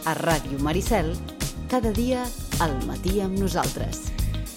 A Ràdio Maricel, cada dia al matí amb nosaltres.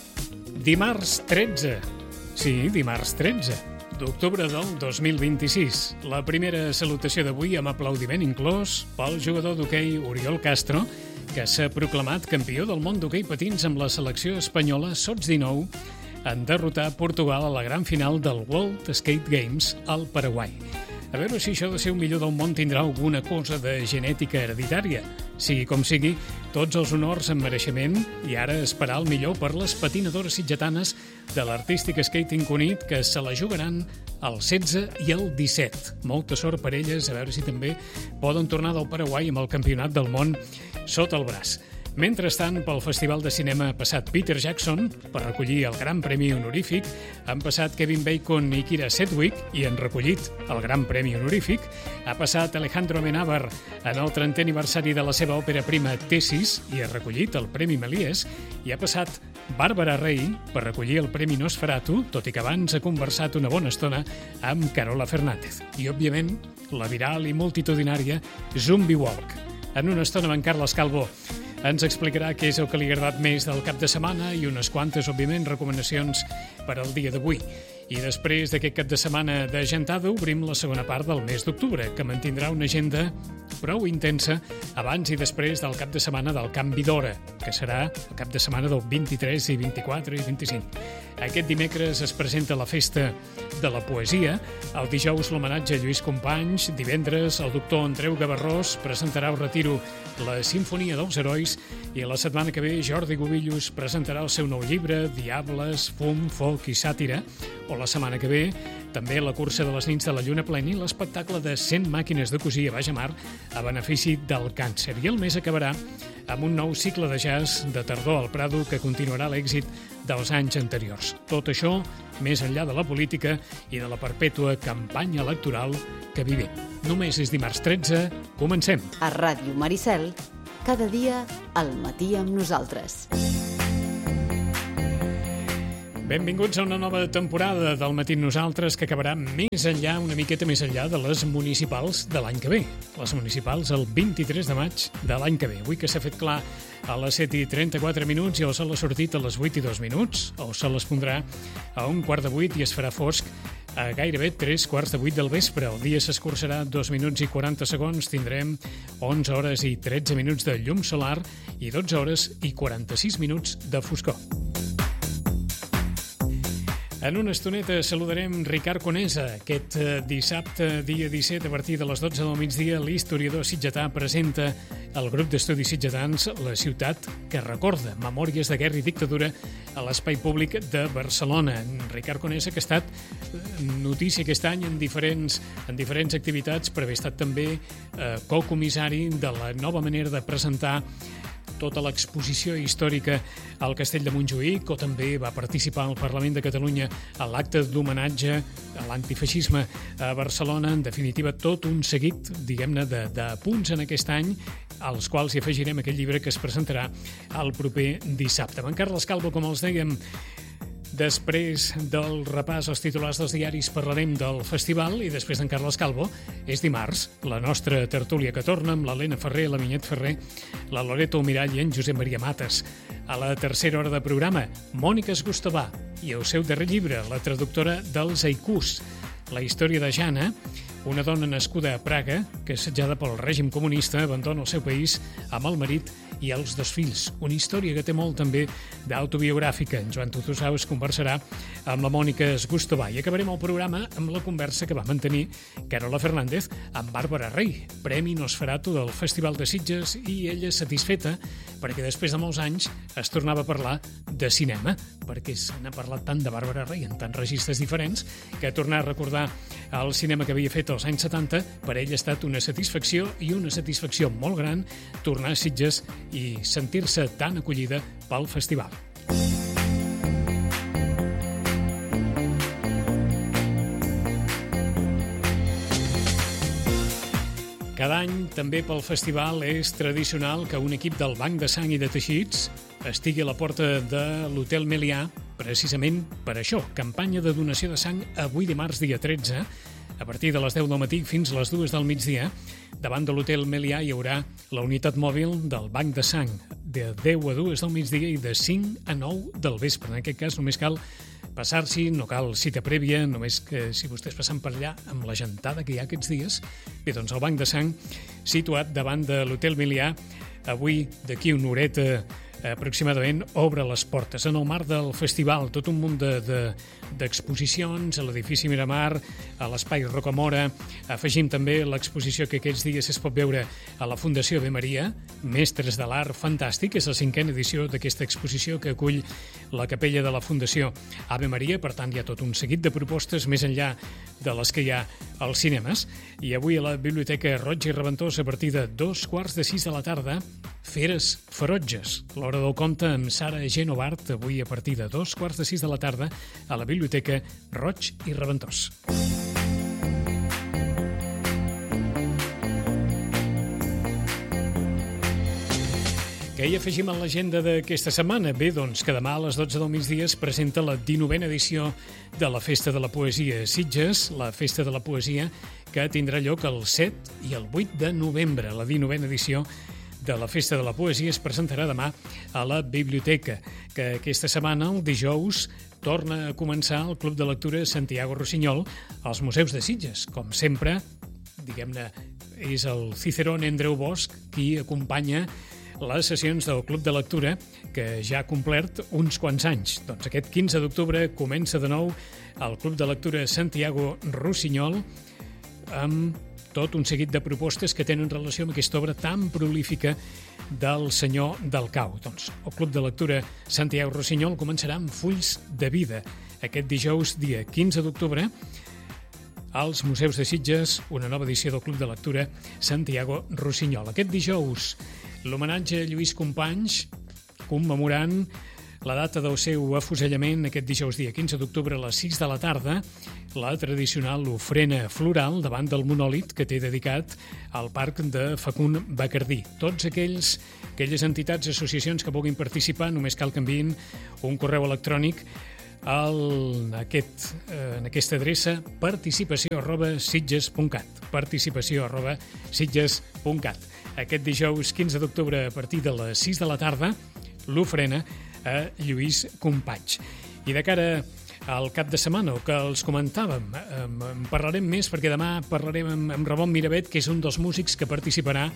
Dimarts 13. Sí, dimarts 13 d'octubre del 2026. La primera salutació d'avui amb aplaudiment inclòs pel jugador d'hoquei Oriol Castro, que s'ha proclamat campió del món d'hoquei patins amb la selecció espanyola Sots 19 en derrotar Portugal a la gran final del World Skate Games al Paraguai. A veure si això de ser un millor del món tindrà alguna cosa de genètica hereditària. Sigui com sigui, tots els honors en mereixement i ara esperar el millor per les patinadores sitgetanes de l'Artístic Skating Cunit, que se la jugaran el 16 i el 17. Molta sort per elles, a veure si també poden tornar del Paraguai amb el Campionat del Món sota el braç. Mentrestant, pel Festival de Cinema ha passat Peter Jackson per recollir el Gran Premi Honorífic, han passat Kevin Bacon i Kira Sedgwick i han recollit el Gran Premi Honorífic, ha passat Alejandro Amenábar en el 30è aniversari de la seva òpera prima Tesis i ha recollit el Premi Méliès, i ha passat Bàrbara Rey per recollir el Premi Nosferatu, tot i que abans ha conversat una bona estona amb Carola Fernández. I, òbviament, la viral i multitudinària Zombie Walk. En una estona amb en Carles Calvo ens explicarà què és el que li ha agradat més del cap de setmana i unes quantes, òbviament, recomanacions per al dia d'avui. I després d'aquest cap de setmana de gentada obrim la segona part del mes d'octubre, que mantindrà una agenda prou intensa abans i després del cap de setmana del canvi d'hora, que serà el cap de setmana del 23 i 24 i 25. Aquest dimecres es presenta la Festa de la Poesia, el dijous l'homenatge a Lluís Companys, divendres el doctor Andreu Gavarrós presentarà al Retiro la Simfonia dels Herois i la setmana que ve Jordi Gubillos presentarà el seu nou llibre Diables, fum, foc i sàtira, o la setmana que ve també la cursa de les nits de la lluna plena i l'espectacle de 100 màquines de cosir a baix mar a benefici del càncer. I el mes acabarà amb un nou cicle de jazz de tardor al Prado que continuarà l'èxit dels anys anteriors. Tot això més enllà de la política i de la perpètua campanya electoral que vivim. Només és dimarts 13, comencem. A Ràdio Maricel, cada dia al matí amb nosaltres. Benvinguts a una nova temporada del Matí amb Nosaltres, que acabarà més enllà, una miqueta més enllà de les municipals de l'any que ve. Les municipals el 23 de maig de l'any que ve. Avui que s'ha fet clar a les 7:34 i el sol ha sortit a les 8:02. El sol es pondrà a 7:15 i es farà fosc a gairebé 7:45 del vespre. El dia s'escurçarà 2 minuts i 40 segons. Tindrem 11 hores i 13 minuts de llum solar i 12 hores i 46 minuts de foscor. En una estoneta saludarem Ricard Conesa. Aquest dissabte, dia 17, a partir de les 12 del migdia, l'historiador sitgetà presenta al grup d'estudis sitgetans La ciutat que recorda, memòries de guerra i dictadura a l'espai públic de Barcelona. Ricard Conesa, que ha estat notícia aquest any en diferents activitats, per haver estat també cocomissari de la nova manera de presentar tota l'exposició històrica al Castell de Montjuïc, o també va participar al Parlament de Catalunya a l'acte d'homenatge a l'antifeixisme a Barcelona. En definitiva, tot un seguit, diguem-ne, de punts en aquest any, als quals hi afegirem aquell llibre que es presentarà el proper dissabte. Amb en Carles Calvo, com els dèiem, després del repàs als titulars dels diaris parlarem del festival, i després d'en Carles Calvo és dimarts, la nostra tertúlia que torna amb l'Helena Ferrer, la Vinyet Ferrer, la Loreto Mirall i en Josep Maria Mates. A la tercera hora de programa, Mònica Esgustavà i el seu darrer llibre, la traductora dels haikus, la història de Jana, una dona nascuda a Praga que, assetjada pel règim comunista, abandona el seu país amb el marit i els 2 fills. Una història que té molt també d'autobiogràfica. En Joan Tutusaus conversarà amb la Mònica Esgustavà. I acabarem el programa amb la conversa que va mantenir Carola Fernández amb Bàrbara Rey, Premi Nosferatu del Festival de Sitges, i ella satisfeta perquè després de molts anys es tornava a parlar de cinema, perquè se n'ha parlat tant de Bàrbara Rey en tants registres diferents que tornar a recordar el cinema que havia fet als anys 70 per ell ha estat una satisfacció, i una satisfacció molt gran tornar a Sitges i sentir-se tan acollida pel festival. Cada any, també pel festival, és tradicional que un equip del Banc de Sang i de Teixits estigui a la porta de l'Hotel Melià, precisament per això, campanya de donació de sang avui dimarts, dia 13, a partir de les 10 del matí fins les 2 del migdia. Davant de l'Hotel Melià hi haurà la unitat mòbil del Banc de Sang de 10 a 2 del migdia i de 5 a 9 del vespre. En aquest cas només cal passar-s'hi, no cal cita prèvia, només que si vostès passen per allà amb la gentada que hi ha aquests dies. Bé, doncs el Banc de Sang, situat davant de l'Hotel Melià, avui, d'aquí una horeta aproximadament, obre les portes. En el marc del festival, tot un munt d'exposicions a l'edifici Miramar, a l'Espai Rocamora. Afegim també l'exposició que aquests dies es pot veure a la Fundació Ave Maria, Mestres de l'Art Fantàstic. És la 5a edició d'aquesta exposició que acull la capella de la Fundació Ave Maria. Per tant, hi ha tot un seguit de propostes més enllà de les que hi ha als cinemes. I avui a la Biblioteca Roig i Reventós, a partir de 5:45 de la tarda, Feres Ferotges, l'hora del conte amb Sara Genovart, avui a partir de 5:45 de la tarda a la Biblioteca Roig i Reventós. Què hi afegim a l'agenda d'aquesta setmana? Bé, doncs que demà a les 12 del migdia es presenta la 19a edició de la Festa de la Poesia a Sitges, la Festa de la Poesia que tindrà lloc el 7 i el 8 de novembre. La 19a edició de la Festa de la Poesia es presentarà demà a la Biblioteca, que aquesta setmana, el dijous, torna a començar el Club de Lectura Santiago Rossinyol als Museus de Sitges. Com sempre, diguem-ne, és el Cicerón Andreu Bosch qui acompanya les sessions del Club de Lectura, que ja ha complert uns quants anys. Doncs aquest 15 d'octubre comença de nou el Club de Lectura Santiago Rossinyol amb tot un seguit de propostes que tenen relació amb aquesta obra tan prolífica del senyor Dalcau. Doncs el Club de Lectura Santiago Rossinyol començarà amb Fulls de Vida. Aquest dijous, dia 15 d'octubre, als Museus de Sitges, una nova edició del Club de Lectura Santiago Rossinyol. Aquest dijous, l'homenatge a Lluís Companys, commemorant la data del seu afusellament, aquest dijous dia 15 d'octubre a les 6 de la tarda, la tradicional ofrena floral davant del monòlit que té dedicat al Parc de Facund Bacardí. Tots aquelles entitats, associacions que puguin participar, només cal que enviïn un correu electrònic en aquesta adreça participació@sitges.cat participació@sitges.cat. Aquest dijous 15 d'octubre a partir de les 6 de la tarda, l'ofrena a Lluís Companys. I de cara al cap de setmana, el que els comentàvem, en parlarem més perquè demà parlarem amb Ramon Miravet, que és un dels músics que participarà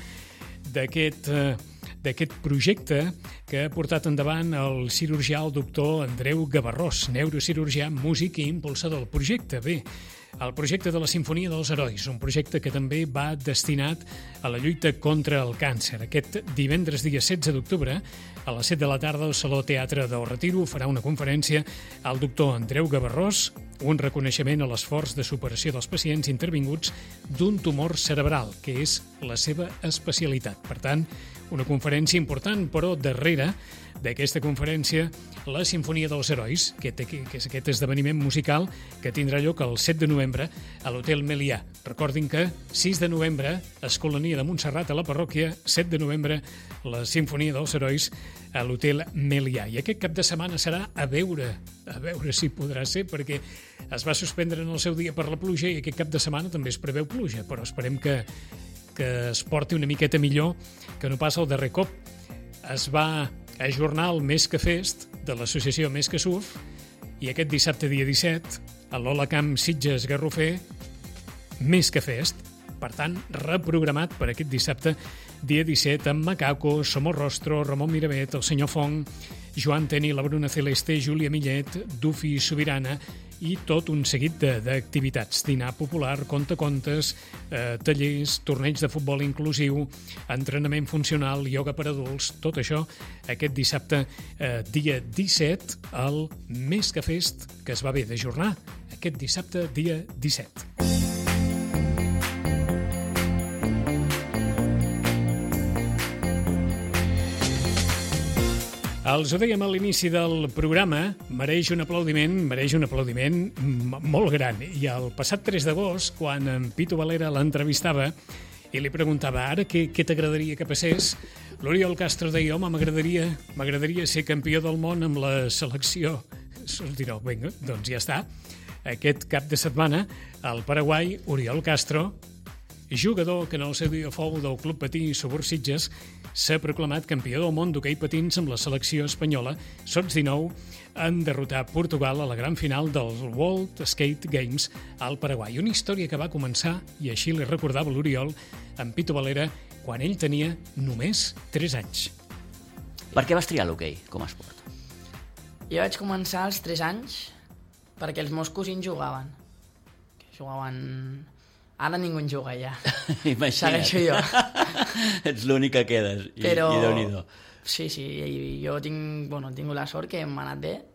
d'aquest projecte que ha portat endavant el cirurgià, el doctor Andreu Gavarrós, neurocirurgià, músic i impulsador del projecte. Bé, el projecte de la Simfonia dels Herois, un projecte que també va destinat a la lluita contra el càncer. Aquest divendres, dia 16 d'octubre, a les 7 de la tarda, al Saló Teatre del Retiro farà una conferència al doctor Andreu Gavarrós, un reconeixement a l'esforç de superació dels pacients intervinguts d'un tumor cerebral, que és la seva especialitat. Per tant, una conferència important, però darrere d'aquesta conferència, la Simfonia dels Herois, que és aquest esdeveniment musical que tindrà lloc el 7 de novembre a l'Hotel Melià. Recordin que 6 de novembre, Escolania de Montserrat a la parròquia, 7 de novembre, la Simfonia dels Herois a l'Hotel Melià. I aquest cap de setmana serà a veure si podrà ser, perquè es va suspendre en el seu dia per la pluja i aquest cap de setmana també es preveu pluja, però esperem que es porti una miqueta millor que no passa el darrer cop. Es va ajornar el Més que Fest de l'associació Més que Surf i aquest dissabte dia 17 a l'Ola Camp Sitges Garrofer Més que Fest. Per tant, reprogramat per aquest dissabte dia 17 amb Macaco, Somorrostro, Ramon Miravet, el senyor Fong, Joan Teni, la Bruna Celeste, Júlia Millet, Dufi Sobirana i tot un seguit d'activitats. Dinar popular, contacontes, tallers, torneig de futbol inclusiu, entrenament funcional, ioga per adults, tot això aquest dissabte dia 17 al Més que Fest, que es va haver d'ajornar aquest dissabte dia 17. Els ho dèiem a l'inici del programa, mereix un aplaudiment molt gran. I el passat 3 d'agost, quan en Pito Valera l'entrevistava i li preguntava ara què t'agradaria que passés, l'Oriol Castro deia, home, m'agradaria ser campió del món amb la selecció. Direu, vinga, doncs ja està. Aquest cap de setmana, al Paraguai, Oriol Castro, jugador que en el seu dia fou del Club Patí Subur Sitges, s'ha proclamat campió del món d'hoquei patins amb la selecció espanyola. Sots 19 han derrotat Portugal a la gran final dels World Skate Games al Paraguai. Una història que va començar, i així li recordava l'Oriol, amb Pito Valera, quan ell tenia només 3 anys. Per què vas triar l'hoquei com a esport? Jo vaig començar als 3 anys perquè els meus cosins jugaven. Ara ningú en juga ja. Imagina't. Segueixo jo. Ets l'únic que quedes. Però... I Déu-n'hi-do. Sí, jo tinc la sort que m'ha anat bé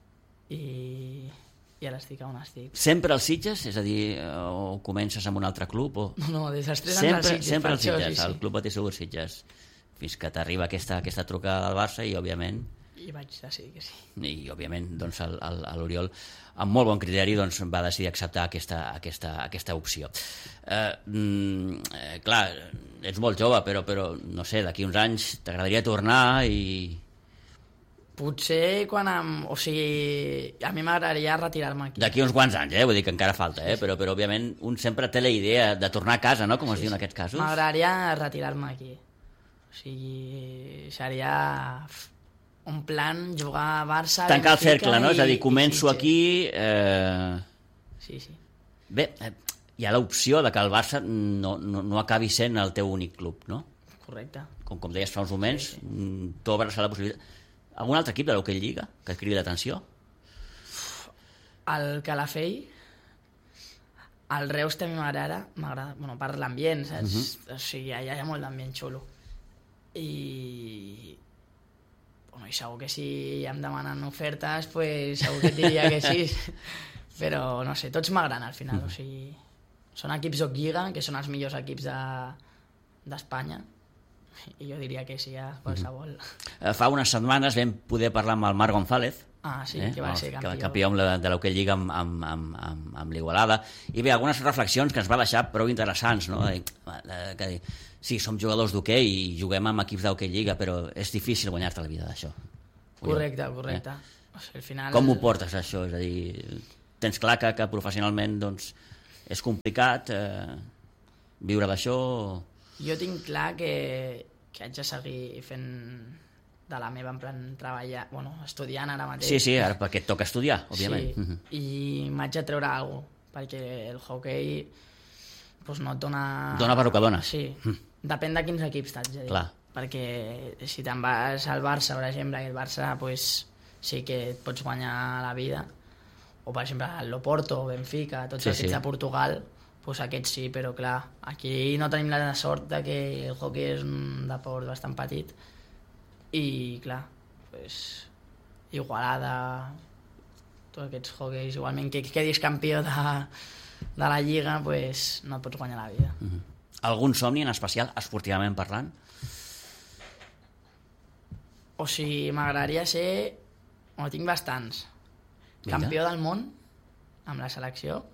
i ara estic on estic. Sempre als Sitges? És a dir, o comences amb un altre club? O... No, des dels 3 anys als Sitges. Sempre als Sitges, al Club Patí Subur Sitges. Fins que t'arriba aquesta trucada del Barça i, òbviament... I vaig decidir que sí. I, òbviament, doncs, l'Oriol, amb molt bon criteri, doncs, va decidir acceptar aquesta opció. Clar, ets molt jove, però no sé, d'aquí uns anys t'agradaria tornar i... Potser quan... O sigui, a mi m'agradaria retirar-me aquí. D'aquí uns quants anys, vull dir que encara falta, sí. Però òbviament un sempre té la idea de tornar a casa, no?, com es diu en aquests casos. M'agradaria retirar-me aquí. O sigui, seria un plan jugar a Barça... Tancar el cercle, no? És a dir, començo aquí... Sí. Bé, hi ha l'opció de que el Barça no acabi sent el teu únic club, no? Correcte. Com deies fa uns moments, t'obres a la possibilitat... Algun altre equip de l'Hockey Lliga que et cridi l'atenció? El Calafell, el Reus també m'agrada, bueno, per l'ambient, saps? O sigui, hi ha molt d'ambient xulo. I segur que si em demanen ofertes, pues segur que et diria que sí. Però, no sé, tots m'agraden al final. O sigui, són equips d'Hockey Lliga, que són els millors equips d'Espanya. I jo diria que sí a qualsevol. Fa unes setmanes vam poder parlar amb el Marc González, que va ser campió de l'Hockey Lliga amb l'Igualada, i bé, algunes reflexions que ens va deixar prou interessants, no? Que sí, som jugadors d'hoquei i juguem amb equips d'Hockey Lliga, però és difícil guanyar-te la vida d'això. Correcte. O sigui, al final... Com ho portes, això? És a dir, tens clar que professionalment doncs, és complicat viure d'això? Jo tinc clar que haig de seguir fent de la meva, en plan, treballar, estudiant ara mateix. Sí, ara perquè et toca estudiar, òbviament. Sí, i m'haig de treure alguna cosa, perquè el hoquei no et dona... Dona per lo que dona. Sí, depèn de quins equips t'haig de dir. Clar. Perquè si te'n vas al Barça, per exemple, i el Barça sí que et pots guanyar la vida, o per exemple l'Oporto, Benfica, tots els equips de Portugal, aquests sí, però clar, aquí no tenim la sort de que el hoquei és un deport bastant petit i clar, Igualada, tots aquests hoqueis, igualment que quedis campió de la Lliga, no et pots guanyar la vida. Algun somni en especial, esportivament parlant? O sigui, m'agradaria ser, tinc bastants, campió del món amb la selecció,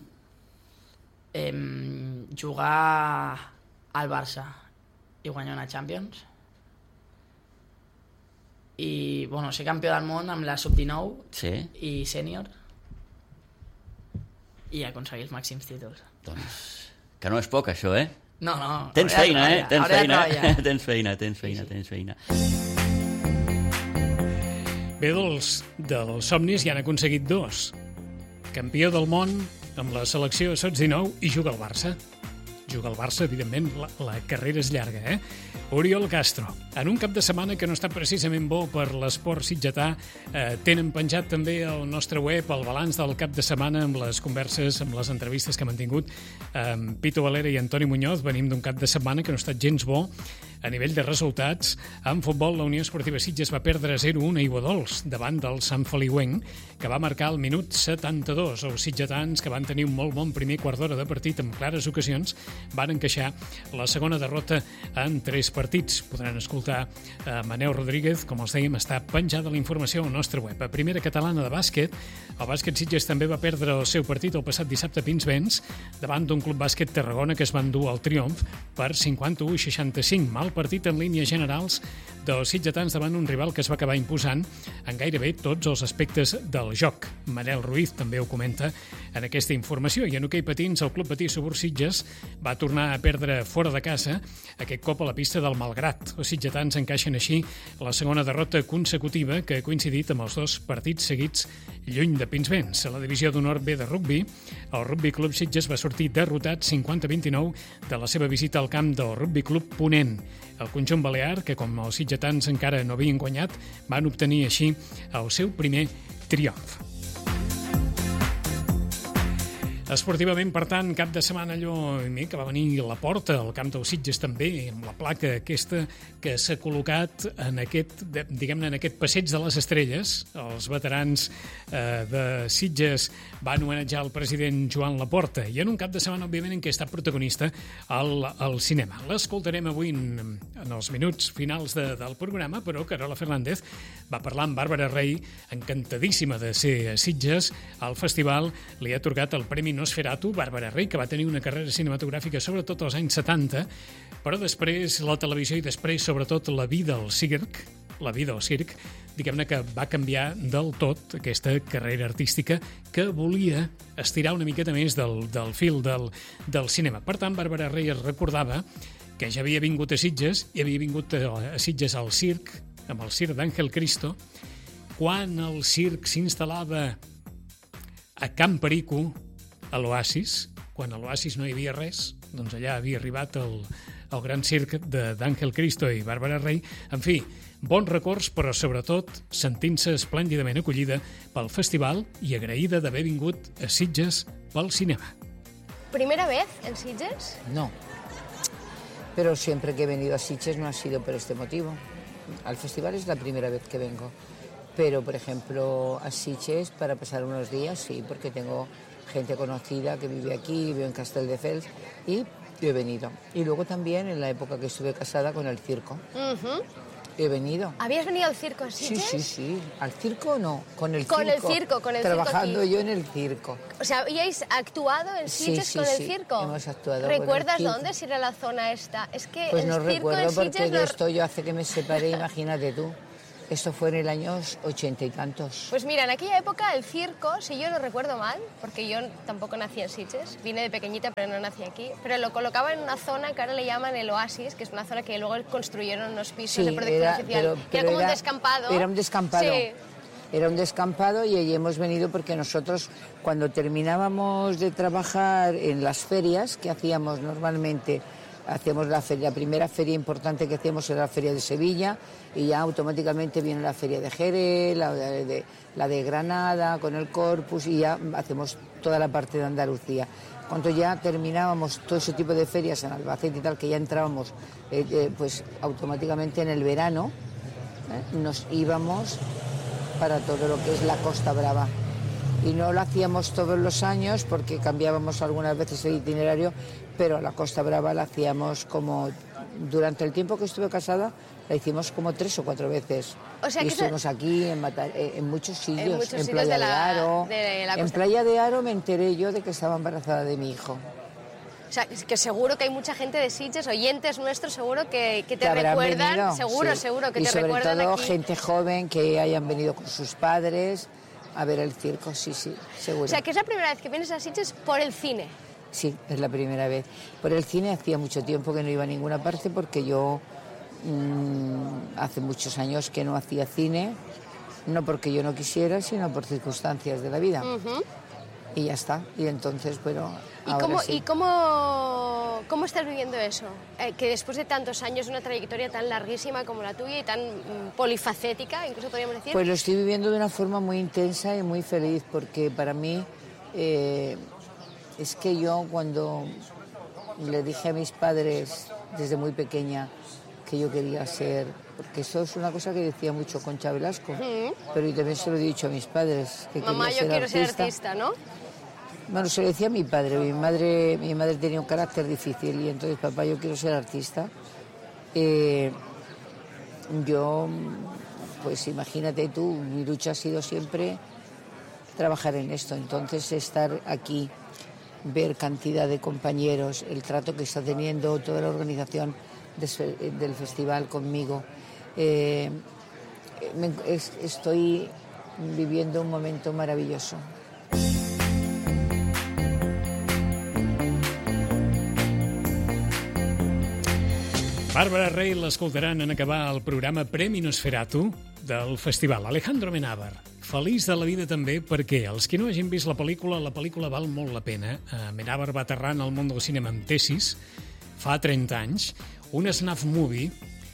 jugar al Barça i guanyar una Champions i ser campió del món amb la Sub-19 i sènior i aconseguir els màxims títols. Doncs que no és poc, això, No. Tens feina, Tens feina. Bé, dels somnis ja han aconseguit 2. Campió del món amb la selecció Sots 19 i juga al Barça. Juga al Barça, evidentment, la carrera és llarga, Oriol Castro, en un cap de setmana que no està precisament bo per l'esport sitgetà, tenen penjat també al nostre web el balanç del cap de setmana amb les converses, amb les entrevistes que hem tingut amb Pito Valera i Antoni Muñoz. Venim d'un cap de setmana que no ha estat gens bo a nivell de resultats. En futbol, la Unió Esportiva Sitges va perdre 0-1 a Iguadols davant del Sant Feliuenc, que va marcar al minut 72. Els sitgetans, que van tenir un molt bon primer quart d'hora de partit amb clares ocasions, van encaixar la segona derrota en 3 partits. Podran escoltar Maneu Rodríguez, com els dèiem, està penjada la informació al nostre web. A Primera Catalana de Bàsquet, el Bàsquet Sitges també va perdre el seu partit el passat dissabte a Pinsbens davant d'un Club Bàsquet Tarragona que es va endur al triomf per 51-65. Mal partit en línies generals dels sitgetans davant un rival que es va acabar imposant en gairebé tots els aspectes del joc. Manel Ruiz també ho comenta en aquesta informació. I en hoquei patins, el Club Patí Subur Sitges va tornar a perdre fora de casa, aquest cop a la pista del Malgrat. Els sitgetans encaixen així la segona derrota consecutiva que ha coincidit amb els 2 partits seguits lluny de Pinsbens. A la divisió d'honor B de rugbi, el Rugby Club Sitges va sortir derrotat 50-29 de la seva visita al camp del Rugby Club Ponent. El conjunt balear, que com els sitgetans encara no havien guanyat, van obtenir així el seu primer triomf. Esportivament, per tant, cap de setmana allò que va venir a la porta, al camp dels Sitges també, amb la placa aquesta que s'ha col·locat en aquest, diguem-ne, en aquest passeig de les estrelles. Els veterans de Sitges van homenatjar el president Joan Laporta i en un cap de setmana, òbviament, en què ha estat protagonista al cinema. L'escoltarem avui en els minuts finals del programa, però Carola Fernández va parlar amb Bàrbara Rey, encantadíssima de ser a Sitges. Al festival li ha atorgat el Premi Nosferatu, Bàrbara Rey, que va tenir una carrera cinematogràfica sobretot als anys 70, però després la televisió i després sobretot la vida al circ, diguem-ne que va canviar del tot aquesta carrera artística que volia estirar una miqueta més del fil del cinema. Per tant, Bàrbara Rey es recordava que ja havia vingut a Sitges i havia vingut a Sitges al circ, amb el circ d'Àngel Cristo, quan el circ s'instal·lava a Can Perico, a l'Oasis. Quan a l'Oasis no hi havia res, doncs allà havia arribat el gran circ d'Àngel Cristo i Bàrbara Rey. En fi, bons records, però sobretot sentint-se esplèndidament acollida pel festival i agraïda d'haver vingut a Sitges pel cinema. ¿Primera vez en Sitges? No, pero siempre que he venido a Sitges no ha sido por este motivo. Al festival es la primera vez que vengo, pero por ejemplo a Sitges para pasar unos días sí, porque tengo gente conocida que vive aquí, vive en Castelldefels y yo he venido. Y luego también en la época que estuve casada con el circo. He venido. ¿Habías venido al circo a Sitges? Sí. Al circo no, con el circo. Con el circo, con el Trabajando circo aquí. yo en el circo. O sea, ¿habíais actuado en Sitges con el circo? Hemos actuado. ¿Recuerdas con el circo. dónde? Si era la zona esta. Es que pues el no circo recuerdo en porque Sitges de esto yo hace que me separé, imagínate tú. Esto fue en el año 80 y tantos. Pues mira, en aquella época el circo, si yo no recuerdo mal, porque yo tampoco nací en Sitges, vine de pequeñita pero no nací aquí, pero lo colocaba en una zona que ahora le llaman el Oasis, que es una zona que luego construyeron unos pisos de protección oficial, que era como un descampado. Era un descampado. Sí. Era un descampado y allí hemos venido porque nosotros cuando terminábamos de trabajar en las ferias que hacíamos normalmente, hacíamos la primera feria importante que hacíamos era la feria de Sevilla y ya automáticamente viene la feria de Jerez, la de Granada con el Corpus y ya hacemos toda la parte de Andalucía. Cuando ya terminábamos todo ese tipo de ferias en Albacete y tal, que ya entrábamos pues automáticamente en el verano, nos íbamos para todo lo que es la Costa Brava. Y no lo hacíamos todos los años porque cambiábamos algunas veces el itinerario, pero la Costa Brava la hacíamos como durante el tiempo que estuve casada, la hicimos como 3 o 4 veces. O sea, y que estuvimos aquí en muchos sitios, en sitios Playa de Aro. En Playa de Aro me enteré yo de que estaba embarazada de mi hijo. O sea, que seguro que hay mucha gente de Sitges, oyentes nuestros, seguro que te recuerdan. Venido, seguro, sí. seguro que y te sobre recuerdan todo aquí. gente joven que hayan venido con sus padres a ver el circo, sí, seguro. O sea, que es la primera vez que vienes a Sitges por el cine. Sí, es la primera vez. Por el cine hacía mucho tiempo que no iba a ninguna parte porque yo hace muchos años que no hacía cine, no porque yo no quisiera, sino por circunstancias de la vida. Y ya está. Y entonces, bueno, ¿Y cómo estás viviendo eso? Que después de tantos años, una trayectoria tan larguísima como la tuya y tan polifacética, incluso podríamos decir... Pues lo estoy viviendo de una forma muy intensa y muy feliz, porque para mí es que yo cuando le dije a mis padres desde muy pequeña que yo quería ser... Porque eso es una cosa que decía mucho Concha Velasco, pero yo también se lo he dicho a mis padres, que Mamá, yo quiero ser artista, ¿no? Bueno, se lo decía a mi padre. Mi madre tenía un carácter difícil y entonces, papá, yo quiero ser artista. Yo, pues imagínate tú, mi lucha ha sido siempre trabajar en esto. Entonces, estar aquí, ver cantidad de compañeros, el trato que está teniendo toda la organización del festival conmigo, Estoy viviendo un momento maravilloso. Bàrbara Rey l'escoltaran en acabar el programa Premi Nosferatu del festival. Alejandro Amenábar, feliç de la vida també perquè els que no hagin vist la pel·lícula val molt la pena. Amenábar va aterrar en el món del cinema amb Tesis fa 30 anys. Un snuff movie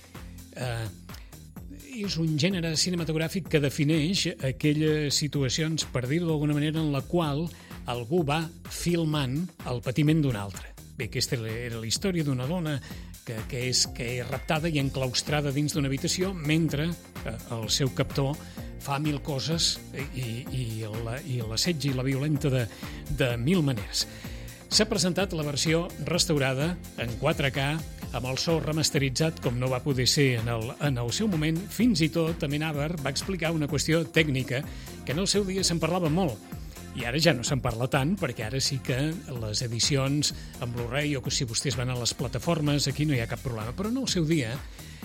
és un gènere cinematogràfic que defineix aquelles situacions, per dir-ho d'alguna manera, en la qual algú va filmant el patiment d'un altre. Bé, aquesta era la història d'una dona que és raptada i enclaustrada dins d'una habitació mentre el seu captor fa mil coses i l'assetja i la violenta de mil maneres. S'ha presentat la versió restaurada en 4K amb el so remasteritzat com no va poder ser en el seu moment. Fins i tot Amenábar va explicar una qüestió tècnica que en el seu dia se'n parlava molt. I ara ja no se'n parla tant, perquè ara sí que les edicions en Blu-ray o que si vostès van a les plataformes, aquí no hi ha cap problema. Però en el seu dia,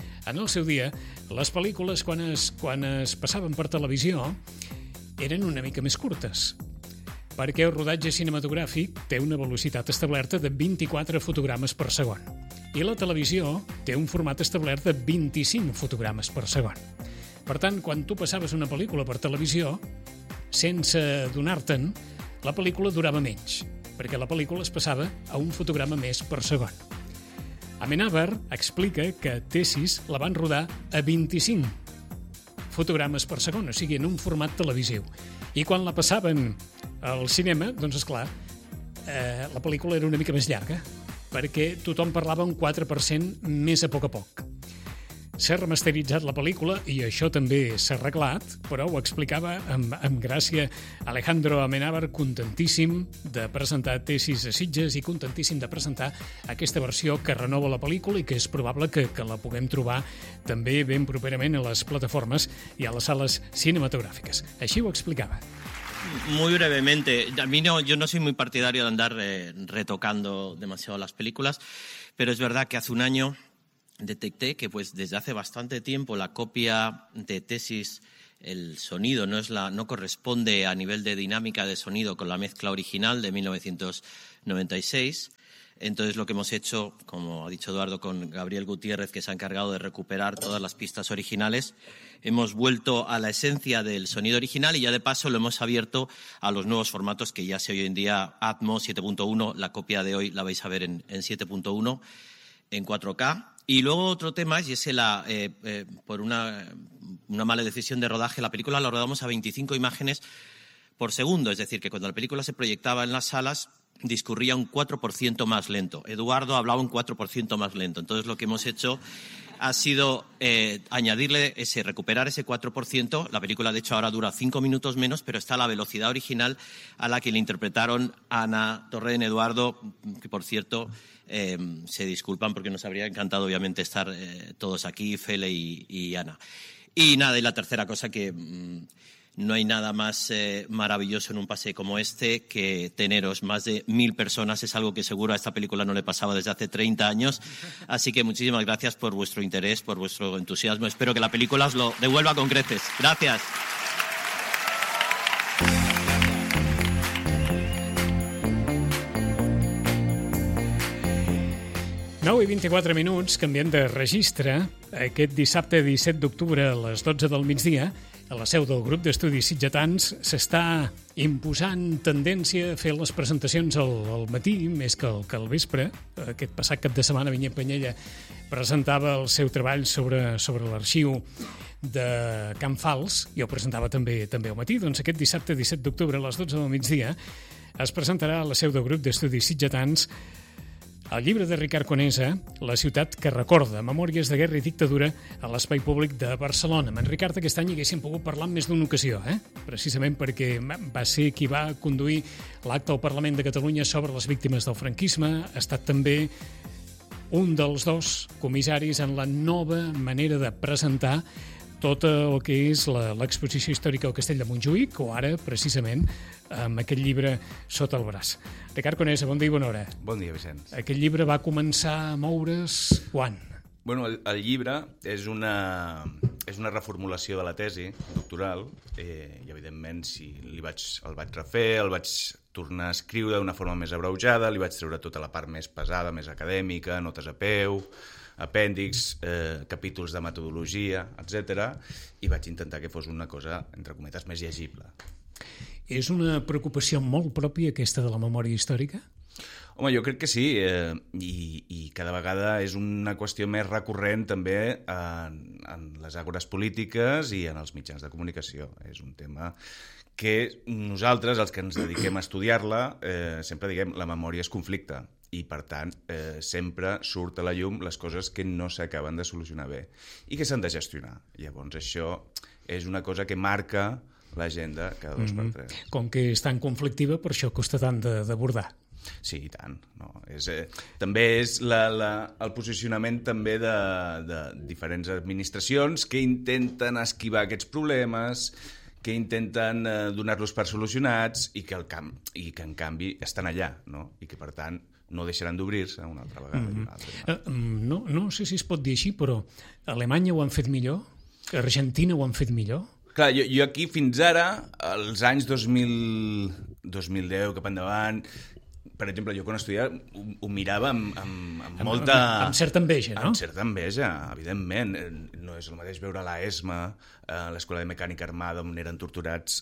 les pel·lícules, quan es passaven per televisió, eren una mica més curtes, perquè el rodatge cinematogràfic té una velocitat establerta de 24 fotogrames per segon. I la televisió té un format establert de 25 fotogrames per segon. Per tant, quan tu passaves una pel·lícula per televisió, sense donar-te'n, la pel·lícula durava menys, perquè la pel·lícula es passava a un fotograma més per segon. Amenábar explica que Tesis la van rodar a 25 fotogrames per segon, o sigui, en un format televisiu. I quan la passaven al cinema, doncs, esclar, la pel·lícula era una mica més llarga, perquè tothom parlava un 4% més a poc. S'ha remasteritzat la pel·lícula i això també s'ha arreglat, però ho explicava amb gràcia Alejandro Amenábar, contentíssim de presentar Tesis a Sitges i contentíssim de presentar aquesta versió que renova la pel·lícula i que és probable que la puguem trobar també ben properament a les plataformes i a les sales cinematogràfiques. Així ho explicava. Muy brevemente, yo no soy muy partidario de andar retocando demasiado las películas, pero es verdad que hace un año detecté que pues desde hace bastante tiempo la copia de Tesis, el sonido no corresponde a nivel de dinámica de sonido con la mezcla original de 1996. Entonces lo que hemos hecho, como ha dicho Eduardo, con Gabriel Gutiérrez, que se ha encargado de recuperar todas las pistas originales, hemos vuelto a la esencia del sonido original y ya de paso lo hemos abierto a los nuevos formatos que ya se hoy en día, Atmos 7.1, la copia de hoy la vais a ver en 7.1, en 4K. Y luego otro tema, y es por una mala decisión de rodaje, la película la rodamos a 25 imágenes por segundo, es decir, que cuando la película se proyectaba en las salas discurría un 4% más lento. Eduardo hablaba un 4% más lento. Entonces lo que hemos hecho ha sido recuperar ese 4%. La película, de hecho, ahora dura 5 minutos menos, pero está a la velocidad original a la que le interpretaron Ana Torrent, Eduardo, que por cierto se disculpan porque nos habría encantado obviamente estar todos aquí, Fele y Ana. Y nada, y la tercera cosa que no hay nada más maravilloso en un paseo como este que teneros más de 1000 personas. Es algo que seguro a esta película no le pasaba desde hace 30 años. Así que muchísimas gracias por vuestro interés, por vuestro entusiasmo. Espero que la película os lo devuelva con creces. Gracias. I 24 minuts, canviant de registre. Aquest dissabte 17 d'octubre a les 12 del migdia, a la seu del grup d'estudis sitgetans, s'està imposant tendència a fer les presentacions al matí més que al vespre. Aquest passat cap de setmana Vinyet Penyella presentava el seu treball sobre l'arxiu de Can Fals i ho presentava també al matí. Doncs aquest dissabte 17 d'octubre a les 12 del migdia es presentarà a la seu del grup d'estudis sitgetans el llibre de Ricard Conesa, La ciutat que recorda, memòries de guerra i dictadura a l'espai públic de Barcelona. Amb en Ricard aquest any hi haguéssim pogut parlar en més d'una ocasió, precisament perquè va ser qui va conduir l'acte al Parlament de Catalunya sobre les víctimes del franquisme, ha estat també un dels dos comissaris en la nova manera de presentar tot el que és l'exposició històrica al Castell de Montjuïc, o ara, precisament, amb aquest llibre sota el braç. Ricard Conesa, bon dia i bona hora. Bon dia, Vicenç. Aquest llibre va començar a moure's quan? Bueno, el llibre és una reformulació de la tesi doctoral i, evidentment, si el vaig refer, el vaig tornar a escriure d'una forma més abreujada, li vaig treure tota la part més pesada, més acadèmica, notes a peu, apèndix, capítols de metodologia, etc. I vaig intentar que fos una cosa, entre cometes, més llegible. És una preocupació molt pròpia aquesta de la memòria històrica? Home, jo crec que sí, i cada vegada és una qüestió més recurrent també en les àgores polítiques i en els mitjans de comunicació. És un tema que nosaltres, els que ens dediquem a estudiar-la, sempre diguem la memòria és conflicte i, per tant, sempre surt a la llum les coses que no s'acaben de solucionar bé i que s'han de gestionar. Llavors, això és una cosa que marca l'agenda cada 2x3. Com que és tan conflictiva, per això costa tant d'abordar. Sí, i tant. No? També és el posicionament també de diferents administracions que intenten esquivar aquests problemes, que intenten donar-los per solucionats i que en canvi estan allà, no? I que, per tant, no deixaran d'obrir-se una altra vegada. No sé si es pot dir així, però a Alemanya ho han fet millor? A Argentina ho han fet millor? Clar, jo aquí fins ara, als anys 2010, cap endavant, per exemple, jo quan estudiava ho mirava amb molta... Amb certa enveja, no? Amb certa enveja, evidentment. No és el mateix veure la ESMA, l'Escola de Mecànica Armada, on eren torturats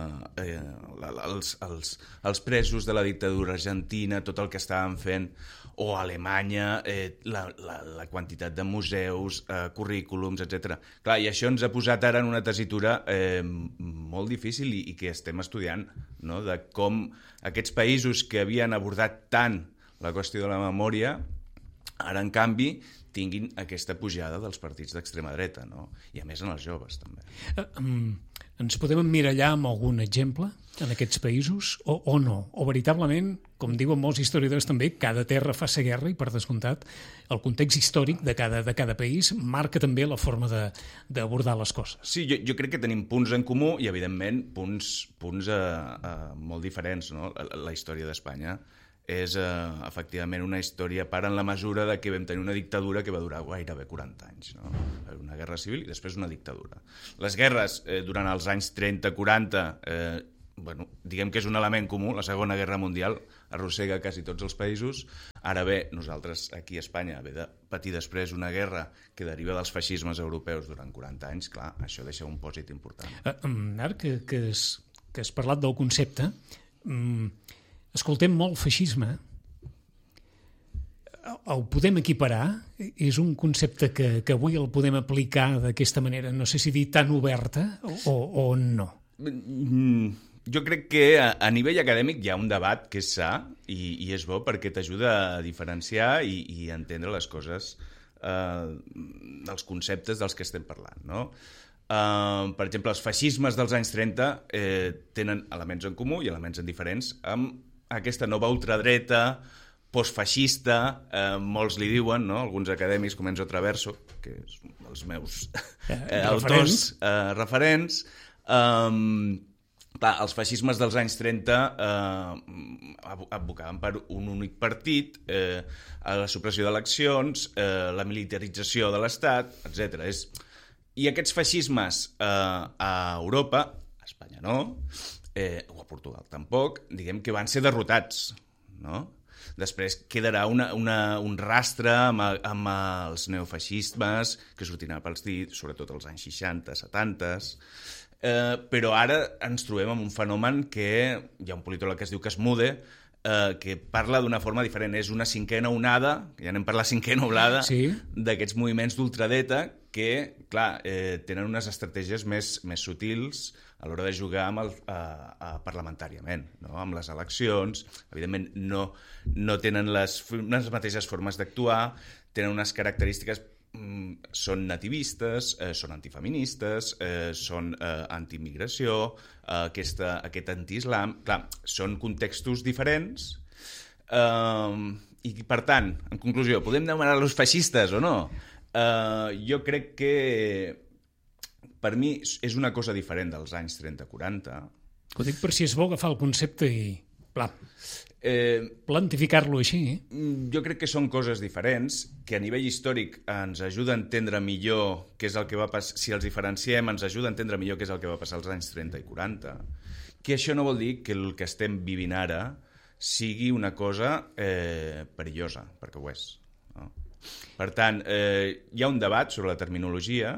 els presos de la dictadura argentina, tot el que estaven fent, o a Alemanya, la quantitat de museus, currículums, etc. Clar, i això ens ha posat ara en una tessitura molt difícil i que estem estudiant, no? De com aquests països que havien abordat tant la qüestió de la memòria, ara, en canvi, tinguin aquesta pujada dels partits d'extrema dreta, no? I a més en els joves, també. Ens podem emmirallar amb algun exemple en aquests països o no? O veritablement, com diuen molts historiadors també, cada terra fa sa guerra i, per descomptat, el context històric de cada país marca també la forma d'abordar les coses. Sí, jo crec que tenim punts en comú i, evidentment, punts molt diferents, no? La història d'Espanya és efectivament una història part en la mesura de que vam tenir una dictadura que va durar gairebé 40 anys, no? Una guerra civil i després una dictadura. Les guerres durant els anys 30-40, diguem que és un element comú, la Segona Guerra Mundial arrossega quasi tots els països. Ara bé, nosaltres aquí a Espanya haver de patir després una guerra que deriva dels feixismes europeus durant 40 anys, clar, això deixa un pòsit important. Ara que has parlat del concepte, escoltem molt feixisme. El podem equiparar? És un concepte que avui el podem aplicar d'aquesta manera, no sé si dir tan oberta o no? Jo crec que a nivell acadèmic hi ha un debat que és sa i és bo perquè t'ajuda a diferenciar i a entendre les coses, els conceptes dels que estem parlant, no? Per exemple, els feixismes dels anys 30 tenen elements en comú i elements en diferents amb aquesta nova ultradreta postfeixista, molts li diuen, no? Alguns acadèmics com Enzo Traverso, que és un dels meus autors referents. Clar, els feixismes dels anys 30 advocaven per un únic partit, la supressió d'eleccions, la militarització de l'Estat, etc. I aquests feixismes a Europa, a Espanya no, o a Portugal tampoc, diguem que van ser derrotats, no? Després quedarà un rastre amb els neofeixismes que sortiran pels dits, sobretot als anys 60, 70, però ara ens trobem amb un fenomen que hi ha un politòleg que es diu Casmude, que parla d'una forma diferent. És una cinquena onada, ja anem per la cinquena onada, sí, d'aquests moviments d'ultradreta que, clar, tenen unes estratègies més sutils a l'hora de jugar parlamentàriament, no? Amb les eleccions. Evidentment no tenen les mateixes formes d'actuar, tenen unes característiques, són nativistes, són antifeministes, són antiimmigració, aquest antiislam. Clar, són contextos diferents i, per tant, en conclusió, podem anomenar-los feixistes o no? Jo crec que per mi és una cosa diferent dels anys 30-40. Ho dic per si és bo agafar el concepte i Clar. Plantificar-lo així. Jo crec que són coses diferents, que a nivell històric ens ajuda a entendre millor què és el que va passar, si els diferenciem ens ajuda a entendre millor què és el que va passar als anys 30 i 40, que això no vol dir que el que estem vivint ara sigui una cosa perillosa, perquè ho és. No? Per tant, hi ha un debat sobre la terminologia,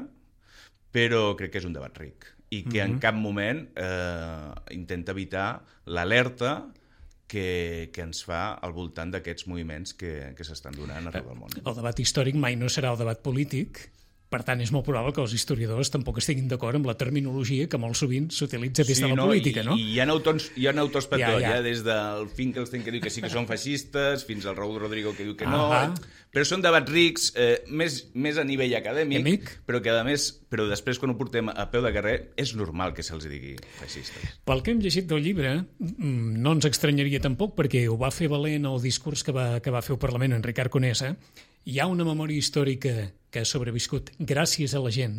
però crec que és un debat ric, i que en cap moment intenta evitar l'alerta que ens fa al voltant d'aquests moviments que s'estan donant arreu del món. El debat històric mai no serà el debat polític, per tant és molt probable que els historiadors tampoc estiguin d'acord amb la terminologia que molt sovint s'utilitza des de la política, no? I hi ha autors per tot, des del Finkelstein que diu que sí que són feixistes, fins al Raúl Rodrigo que diu que no, però són debats rics, més a nivell acadèmic, però que a més, però després quan ho portem a peu de carrer és normal que se'ls digui feixistes. Pel que hem llegit del llibre, no ens estranyaria tampoc, perquè ho va fer valer en el discurs que va fer al Parlament en Ricard Conesa. Hi ha una memòria històrica que ha sobreviscut gràcies a la gent,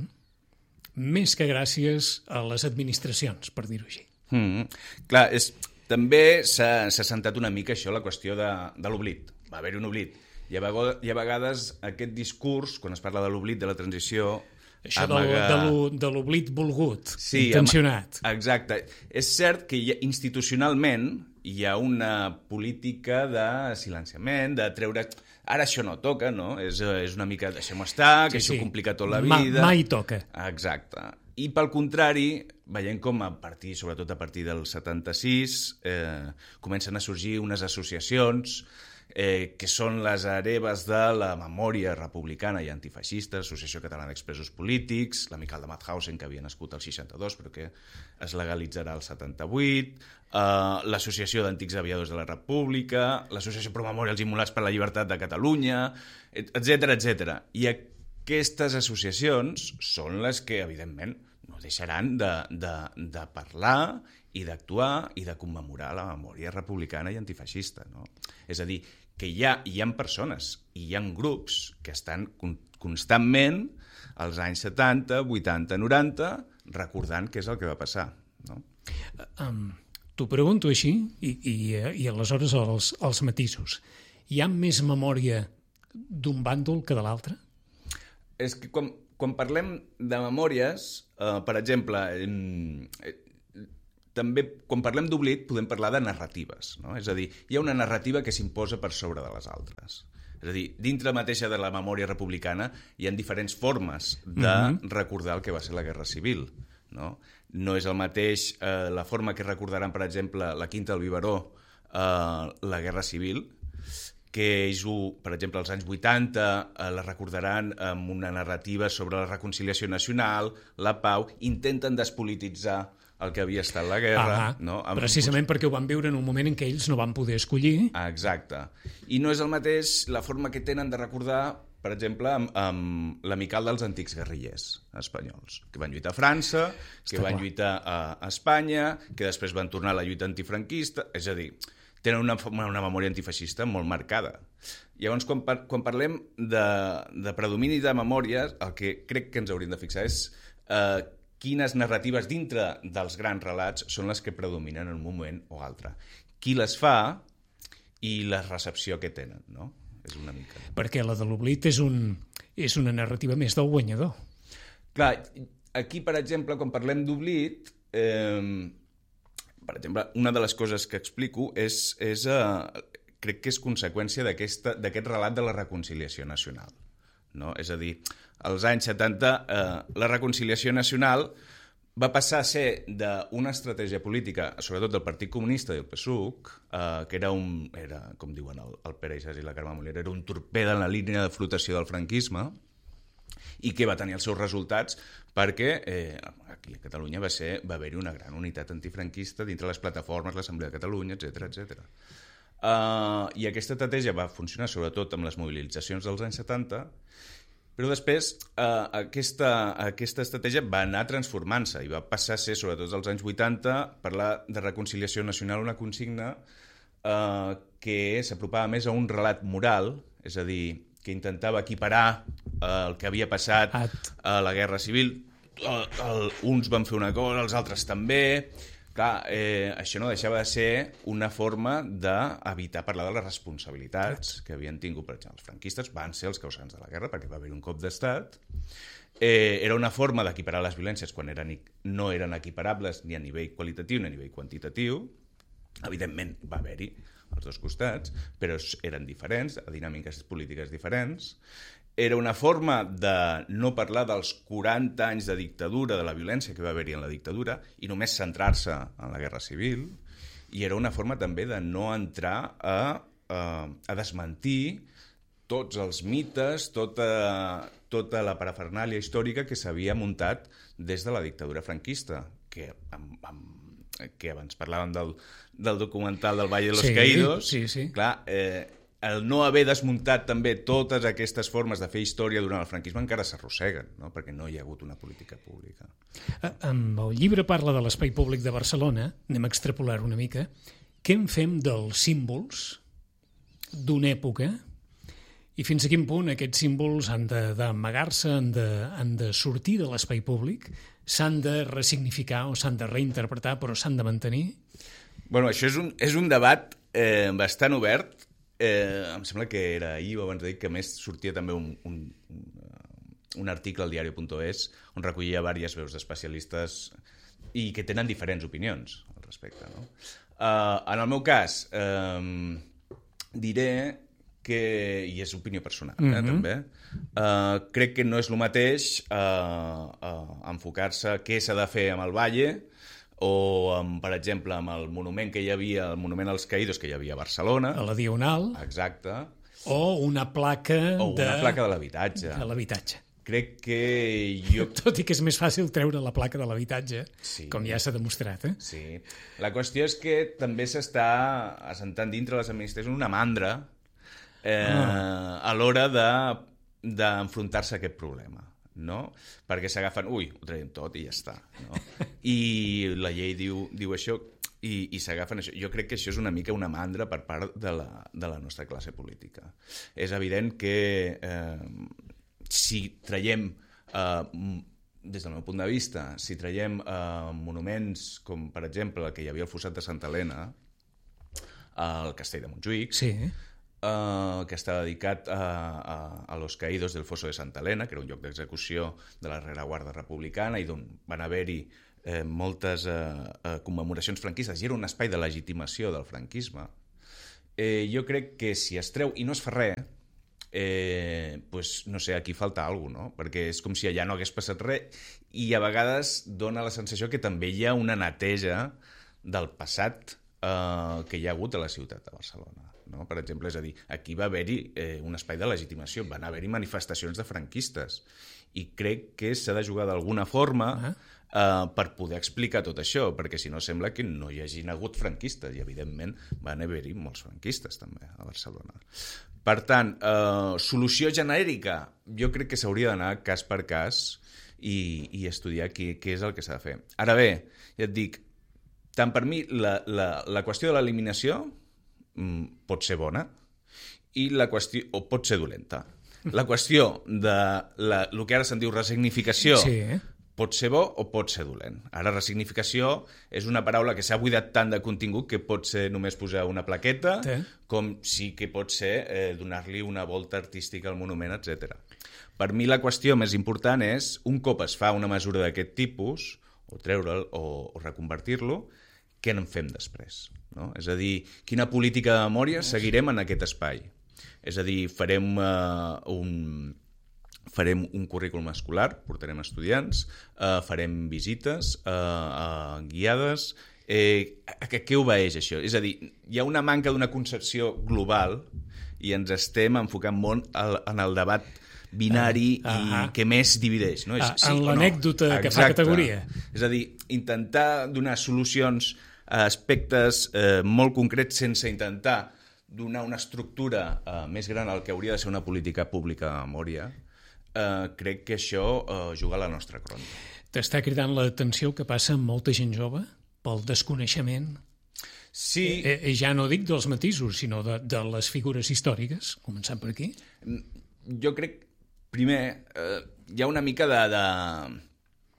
més que gràcies a les administracions, per dir-ho així. Clar, també s'ha sentat una mica això, la qüestió de l'oblit. Va haver-hi un oblit. I a vegades aquest discurs, quan es parla de l'oblit, de la transició... Això de l'oblit volgut, intencionat. Exacte. És cert que institucionalment hi ha una política de silenciament, de treure... Ara això no toca, no? És una mica deixem estar, que això complica tot la vida... Mai toca. Exacte. I pel contrari, veiem com sobretot a partir del 76, comencen a sorgir unes associacions que són les hereves de la memòria republicana i antifeixista, l'Associació Catalana d'Expresos Polítics, l'Amical de Mauthausen, que havia nascut al 62 però que es legalitzarà al 78, l'Associació d'Antics Aviadors de la República, l'Associació Pro Memòria als Immolats per la Llibertat de Catalunya, etc. I aquestes associacions són les que, evidentment, no deixaran de parlar i d'actuar i de commemorar la memòria republicana i antifeixista. No? És a dir, que hi ha persones i hi ha grups que estan constantment als anys 70, 80, 90 recordant què és el que va passar. No? T'ho pregunto així i aleshores els matisos. Hi ha més memòria d'un bàndol que de l'altre? És que quan parlem de memòries, per exemple, també quan parlem d'oblit podem parlar de narratives, no? És a dir, hi ha una narrativa que s'imposa per sobre de les altres. És a dir, dintre mateixa de la memòria republicana hi ha diferents formes de recordar el que va ser la Guerra Civil. No és el mateix la forma que recordaran, per exemple, la Quinta del Biberó, la Guerra Civil, que ells, per exemple, als anys 80 la recordaran amb una narrativa sobre la reconciliació nacional, la pau, intenten despolititzar el que havia estat la guerra. No? Precisament perquè ho van viure en un moment en què ells no van poder escollir. Exacte. I no és el mateix la forma que tenen de recordar, per exemple, amb l'Amical dels Antics Guerrillers espanyols, que van lluitar a França, que van lluitar a Espanya, que després van tornar a la lluita antifranquista, és a dir, tenen una memòria antifeixista molt marcada. Llavors, quan parlem de predomini de memòries, el que crec que ens hauríem de fixar és quines narratives dintre dels grans relats són les que predominen en un moment o altre. Qui les fa i la recepció que tenen, no? És una mica... Perquè la de l'oblit és una narrativa més del guanyador. Clar, aquí, per exemple, quan parlem d'oblit, per exemple, una de les coses que explico crec que és conseqüència d'aquest relat de la reconciliació nacional. No? És a dir, als anys 70 la reconciliació nacional va passar a ser d'una estratègia política, sobretot del Partit Comunista i el PSUC, que era, com diuen el Pere Icàs i la Carme Molera, era un torpede en la línia de flotació del franquisme i que va tenir els seus resultats perquè aquí a Catalunya va haver-hi una gran unitat antifranquista dintre les plataformes, l'Assemblea de Catalunya, etc. I aquesta estratègia va funcionar sobretot amb les mobilitzacions dels anys 70, però després aquesta estratègia va anar transformant-se i va passar a ser, sobretot als anys 80, parlar de reconciliació nacional, una consigna que s'apropava més a un relat moral, és a dir, que intentava equiparar el que havia passat a la Guerra Civil. Uns van fer una cosa, els altres també, Clar, això no deixava de ser una forma d'evitar parlar de les responsabilitats que havien tingut, per exemple, els franquistes van ser els causants de la guerra perquè va haver un cop d'estat. Era una forma d'equiparar les violències quan no eren equiparables ni a nivell qualitatiu ni a nivell quantitatiu. Evidentment va haver-hi als dos costats, però eren diferents, dinàmiques polítiques diferents. Era una forma de no parlar dels 40 anys de dictadura, de la violència que va haver-hi en la dictadura, i només centrar-se en la Guerra Civil, i era una forma també de no entrar a desmentir tots els mites, tota la parafernàlia històrica que s'havia muntat des de la dictadura franquista, que abans parlàvem del documental del Valle de los Caídos. Sí. Clar, el no haver desmuntat també totes aquestes formes de fer història durant el franquisme encara s'arrosseguen, no? Perquè no hi ha hagut una política pública. El llibre parla de l'espai públic de Barcelona, anem a extrapolar una mica. Què en fem dels símbols d'una època i fins a quin punt aquests símbols han d'amagar-se, han de sortir de l'espai públic, s'han de ressignificar o s'han de reinterpretar, però s'han de mantenir? Bueno, això és un debat bastant obert. Em sembla que era ahir o abans d'ahir que més sortia també un article al diario.es on recollia diverses veus d'especialistes i que tenen diferents opinions al respecte, no? En el meu cas, diré que, i és opinió personal, també, crec que no és el mateix enfocar-se què s'ha de fer amb el Valle o, per exemple, amb el monument que hi havia, el monument als caïdos que hi havia a Barcelona. A la Diagonal. Exacte. O una placa de l'habitatge. De l'habitatge. Crec que jo... Tot i que és més fàcil treure la placa de l'habitatge, sí, com ja s'ha demostrat, Sí. La qüestió és que també s'està assentant dintre les administracions una mandra a l'hora d'enfrontar-se a aquest problema, no? Perquè s'agafen, ho traiem tot i ja està, no? I la llei diu això i s'agafen això. Jo crec que això és una mica una mandra per part de la nostra classe política. És evident que si traiem, des del meu punt de vista, si traiem monuments com, per exemple, el que hi havia al fossat de Santa Helena, al castell de Montjuïc, sí, que està dedicat a los caídos del foso de Santa Helena, que era un lloc d'execució de la rereguarda republicana i d'on van haver-hi moltes commemoracions franquistes i era un espai de legitimació del franquisme. Jo crec que si es treu i no es fa res, pues, no sé, aquí falta alguna cosa, no? Perquè és com si allà no hagués passat res i a vegades dona la sensació que també hi ha una neteja del passat que hi ha hagut a la ciutat de Barcelona. No? Per exemple, és a dir, aquí va haver-hi un espai de legitimació, van haver-hi manifestacions de franquistes i crec que s'ha de jugar d'alguna forma per poder explicar tot això, perquè si no sembla que no hi hagin hagut franquistes i evidentment van haver-hi molts franquistes també a Barcelona. Per tant, solució genèrica, jo crec que s'hauria d'anar cas per cas i estudiar què és el que s'ha de fer. Ara bé, ja et dic, tant per mi la qüestió de l'eliminació pot ser bona i la qüestió, o pot ser dolenta. La qüestió de el que ara se'n diu resignificació pot ser bo o pot ser dolent. Ara resignificació és una paraula que s'ha buidat tant de contingut que pot ser només posar una plaqueta, com sí que pot ser donar-li una volta artística al monument, etc. Per mi la qüestió més important és, un cop es fa una mesura d'aquest tipus, o treure'l o reconvertir-lo, què en fem després? No? És a dir, quina política de memòria seguirem en aquest espai? És a dir, farem un currículum escolar, portarem estudiants, farem visites guiades. Què obeeix això? És a dir, hi ha una manca d'una concepció global i ens estem enfocant molt en el debat binari i que més divideix. No? En l'anècdota que fa categoria. És a dir, intentar donar solucions a aspectes molt concrets sense intentar donar una estructura més gran al que hauria de ser una política pública de memòria, crec que això juga a la nostra cronda. T'està cridant l'atenció que passa amb molta gent jove pel desconeixement? Sí. Ja no dic dels matisos, sinó de les figures històriques, començant per aquí. Jo crec, primer, hi ha una mica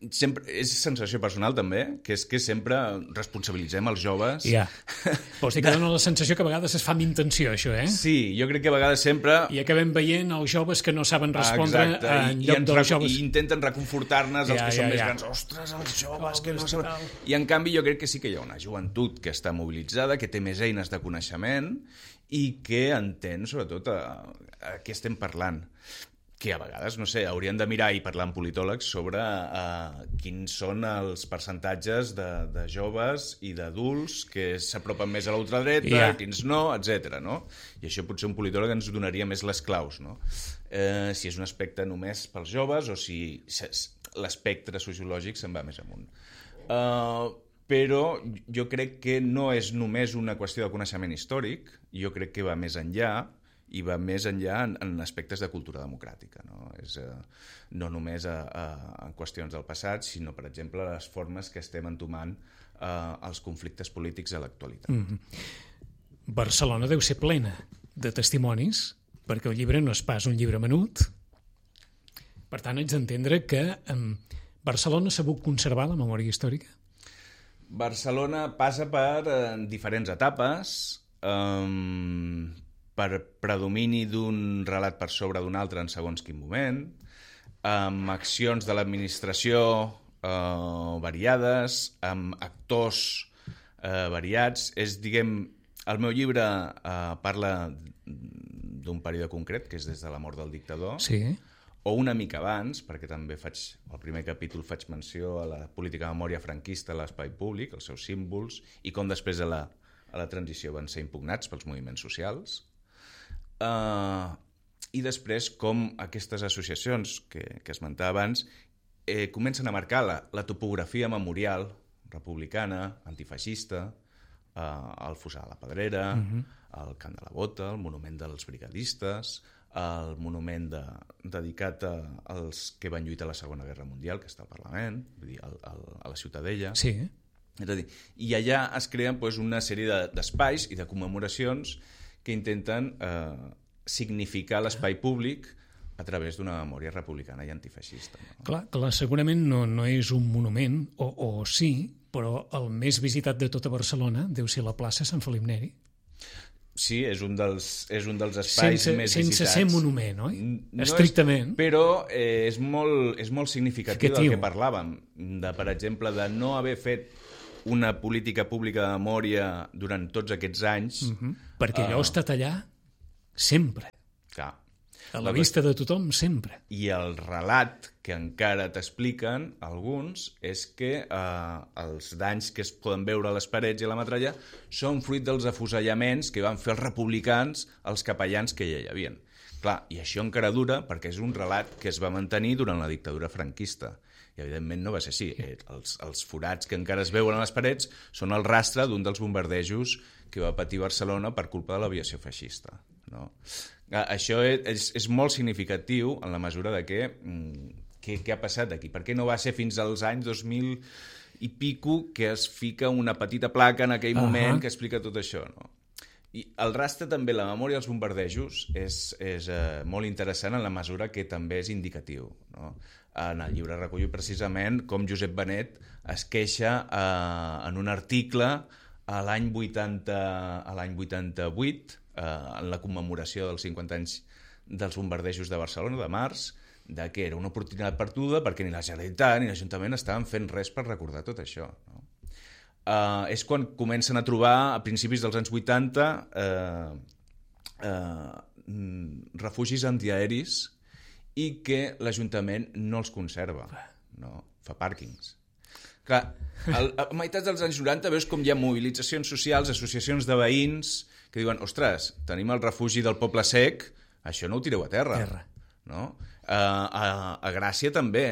sempre, és sensació personal també, que és que sempre responsabilitzem els joves. Ja. Vols dir que dona la sensació que a vegades es fa amb intenció, això, eh? Sí, jo crec que a vegades sempre... I acabem veient els joves que no saben respondre en lloc dels joves. I intenten reconfortar-nos els que són més grans. Ostres, els joves que no saben... I en canvi jo crec que sí que hi ha una joventut que està mobilitzada, que té més eines de coneixement i que entén sobretot a què estem parlant. Que a vegades, no sé, haurien de mirar i parlar amb politòlegs sobre quins són els percentatges de joves i d'adults que s'apropen més a l'ultradreta, quins no, etc. No? I això potser un politòleg ens donaria més les claus, no? Si és un aspecte només pels joves o si l'espectre sociològic se'n va més amunt. Però jo crec que no és només una qüestió de coneixement històric, jo crec que va més enllà, i va més enllà en aspectes de cultura democràtica. No, no només en qüestions del passat, sinó, per exemple, les formes que estem entomant els conflictes polítics a l'actualitat. Barcelona deu ser plena de testimonis, perquè el llibre no és pas un llibre menut. Per tant, haig d'entendre que Barcelona s'ha sabut conservar la memòria històrica? Barcelona passa per diferents etapes, per predomini d'un relat per sobre d'un altre en segons quin moment, amb accions de l'administració variades, amb actors variats. El meu llibre parla d'un període concret, que és des de la mort del dictador, sí. O una mica abans, perquè també al primer capítol faig menció a la política de memòria franquista a l'espai públic, els seus símbols, i com després a la transició van ser impugnats pels moviments socials. I després com aquestes associacions que esmentava abans comencen a marcar la topografia memorial republicana, antifeixista, el Fossar de la Pedrera, el Camp de la Bota, el monument dels brigadistes, el monument dedicat als que van lluitar a la Segona Guerra Mundial, que està al Parlament, vull dir, a la Ciutadella. Sí. És a dir, i allà es creen una sèrie d'espais i de commemoracions que intenten significar l'espai públic a través d'una memòria republicana i antifeixista. No? Clar, segurament no és un monument, o sí, però el més visitat de tota Barcelona deu ser la plaça Sant Felip Neri. Sí, és un dels espais més visitats. Sense ser monument, oi? Estrictament. Però és molt significatiu del que parlàvem, per exemple, de no haver fet una política pública de memòria durant tots aquests anys. Perquè allò ha estat allà sempre. Clar. A la vista de tothom, sempre. I el relat que encara t'expliquen alguns és que els danys que es poden veure a les parets i a la metralla són fruit dels afusellaments que van fer els republicans als capellans que ja hi havia. Clar, i això encara dura perquè és un relat que es va mantenir durant la dictadura franquista. I evidentment no va ser així. Els forats que encara es veuen a les parets són el rastre d'un dels bombardejos que va patir Barcelona per culpa de l'aviació feixista. No? Això és molt significatiu en la mesura de què ha passat aquí. Per què no va ser fins als anys 2000 i pico que es fica una petita placa en aquell moment que explica tot això, no? I el rastre també, la memòria dels bombardejos, és molt interessant en la mesura que també és indicatiu, no? En el llibre recullo precisament com Josep Benet es queixa en un article a l'any 88, en la commemoració dels 50 anys dels bombardejos de Barcelona, de març, de que era una oportunitat perduda perquè ni la Generalitat ni l'Ajuntament estaven fent res per recordar tot això. No? És quan comencen a trobar, a principis dels anys 80, refugis antiaeris i que l'Ajuntament no els conserva, no? Fa pàrquings. Clar, a meitats dels anys 90 veus com hi ha mobilitzacions socials, associacions de veïns que diuen, ostres, tenim el refugi del Poble Sec, això no ho tireu a terra. No? A Gràcia també,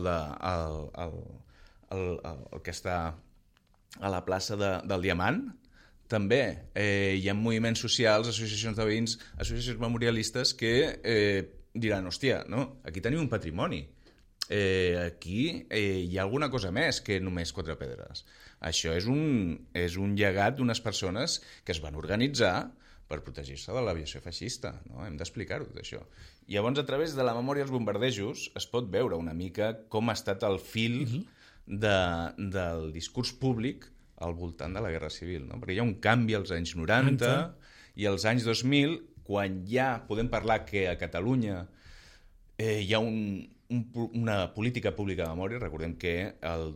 el que està a la plaça del Diamant, també hi ha moviments socials, associacions de veïns, associacions memorialistes que diran, hòstia, no? Aquí tenim un patrimoni. Aquí hi ha alguna cosa més que només 4 pedres. Això és un llegat d'unes persones que es van organitzar per protegir-se de l'aviació feixista, no? Hem d'explicar-ho, tot això. I llavors, a través de la memòria dels bombardejos, es pot veure una mica com ha estat el fil del discurs públic al voltant de la Guerra Civil, no? Perquè hi ha un canvi als anys 90 i als anys 2000, quan ja podem parlar que a Catalunya hi ha una política pública de memòria. Recordem que el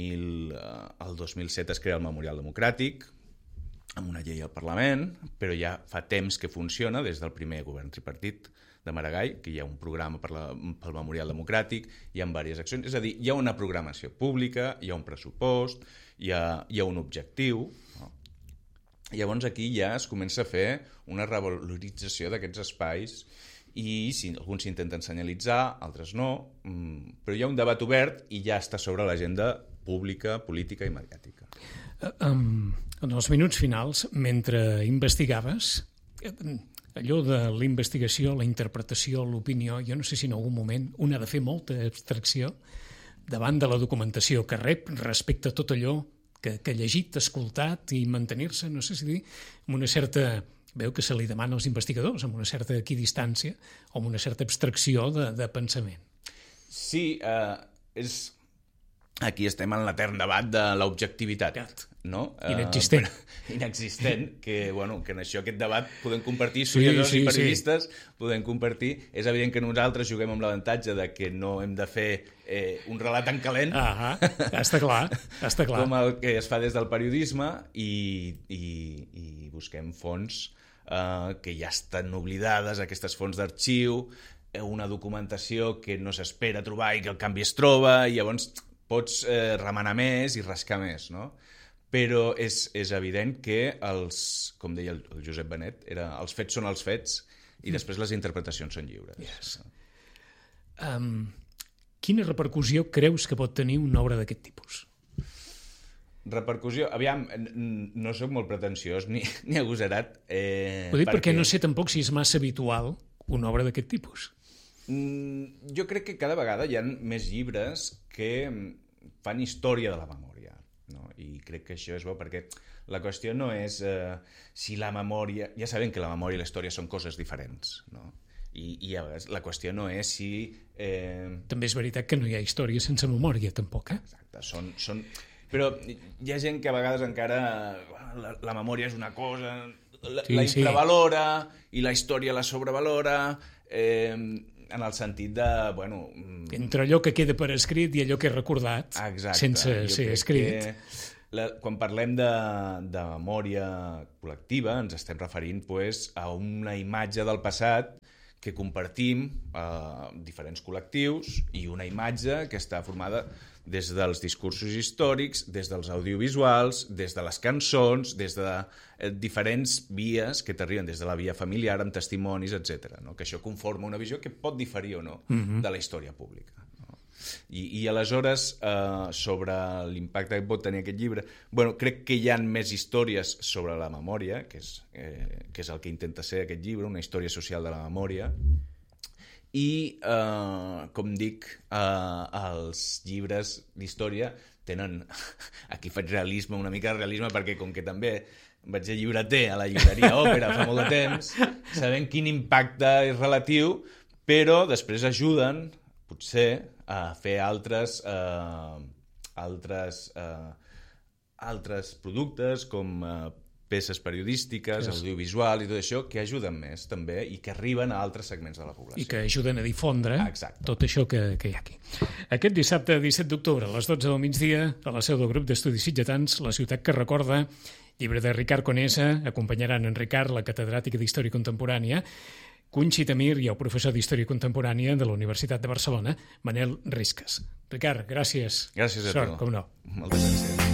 2007 es crea el Memorial Democràtic, amb una llei al Parlament, però ja fa temps que funciona des del primer govern tripartit de Maragall, que hi ha un programa pel Memorial Democràtic, hi ha diverses accions, és a dir, hi ha una programació pública, hi ha un pressupost, hi ha un objectiu, no? Llavors aquí ja es comença a fer una revalorització d'aquests espais i alguns s'intenten senyalitzar, altres no, però hi ha un debat obert i ja està sobre l'agenda pública, política i mediàtica. En els minuts finals, mentre investigaves, allò de la investigació, la interpretació, l'opinió, jo no sé si en algun moment un ha de fer molta abstracció davant de la documentació que rep respecte a tot allò que ha llegit, escoltat i mantenir-se, no sé si dir, amb una certa... Veu que se li demana als investigadors, amb una certa equidistància o amb una certa abstracció de pensament. Sí, aquí estem en l'etern debat de l'objectivitat, no? Inexistent. Inexistent, que en això aquest debat podem compartir, historiadors i periodistes podem compartir. És evident que nosaltres juguem amb l'avantatge de que no hem de fer un relat en calent, està clar. Com el que es fa des del periodisme, i busquem fonts que ja estan oblidades, aquestes fonts d'arxiu, una documentació que no s'espera trobar i que al canvi es troba, i llavors pots remenar més i rascar més, no? Però és evident que com deia el Josep Benet, els fets són els fets i després les interpretacions són lliures. Yes. Quina repercussió creus que pot tenir una obra d'aquest tipus? Repercussió... Aviam, no soc molt pretensiós ni agosarat. Ho dic perquè no sé tampoc si és massa habitual una obra d'aquest tipus. Jo crec que cada vegada hi ha més llibres que fan història de la memòria, no? I crec que això és bo perquè la qüestió no és si la memòria... Ja sabem que la memòria i la història són coses diferents, no? I a vegades la qüestió no és si... També és veritat que no hi ha història sense memòria, tampoc, Exacte, són... Però hi ha gent que a vegades encara... La memòria és una cosa... La infravalora i la història la sobrevalora... en el sentit de... Entre allò que queda per escrit i allò que he recordat, sense ser escrit. Quan parlem de memòria col·lectiva, ens estem referint a una imatge del passat que compartim diferents col·lectius i una imatge que està formada des dels discursos històrics, des dels audiovisuals, des de les cançons, des de diferents vies que t'arriben, des de la via familiar, amb testimonis, etc. No? Que això conforma una visió que pot diferir o no de la història pública. No? I aleshores, sobre l'impacte que pot tenir aquest llibre, crec que hi ha més històries sobre la memòria, que és el que intenta ser aquest llibre, una història social de la memòria, i, com dic, els llibres d'història tenen... Aquí faig realisme, una mica de realisme, perquè com que també vaig a llibreter a la llibreria Òpera fa molt de temps, sabem quin impacte és relatiu, però després ajuden, potser, a fer altres productes com peces periodístiques, audiovisuals i tot això, que ajuden més també i que arriben a altres segments de la població. I que ajuden a difondre tot això que hi ha aquí. Aquest dissabte 17 d'octubre, a les 12 del migdia, a la seu del grup d'estudis sitgetans, La ciutat que recorda, llibre de Ricard Conesa, acompanyaran en Ricard, la catedràtica d'Història Contemporània, Conxi Tamir i el professor d'Història Contemporània de la Universitat de Barcelona, Manel Risques. Ricard, gràcies. Gràcies a tu. Sort, com no. Moltes gràcies.